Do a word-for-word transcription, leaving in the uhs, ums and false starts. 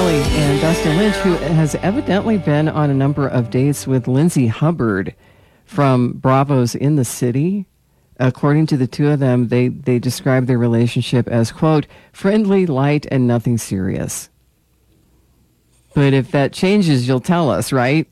Kelly and Dustin Lynch, who has evidently been on a number of dates with Lindsay Hubbard from Bravo's In the City. According to the two of them, they, they describe their relationship as, quote, friendly, light, and nothing serious. But if that changes, you'll tell us, right?